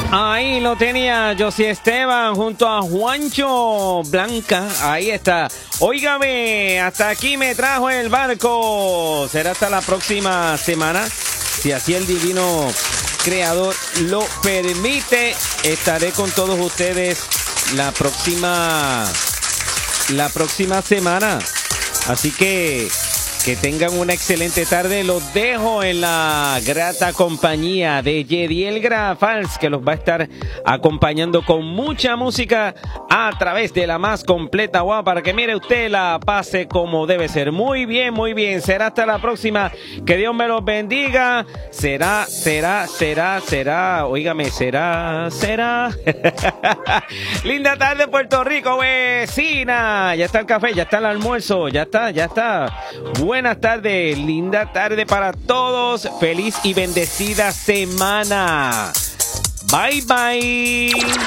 Ahí lo tenía Josy Esteban junto a Juancho Blanca. Ahí está. Óigame, hasta aquí me trajo el barco. Será hasta la próxima semana. Si así el divino creador lo permite, estaré con todos ustedes la próxima semana. Así que tengan una excelente tarde. Los dejo en la grata compañía de Yediel Grafals, que los va a estar acompañando con mucha música a través de la más completa WOW, para que mire usted la pase como debe ser. Muy bien, muy bien. Será hasta la próxima. Que Dios me los bendiga. Será. Óigame, será. Linda tarde, Puerto Rico, vecina. Ya está el café, ya está el almuerzo, ya está. Buenas tardes, linda tarde para todos. Feliz y bendecida semana. Bye, bye.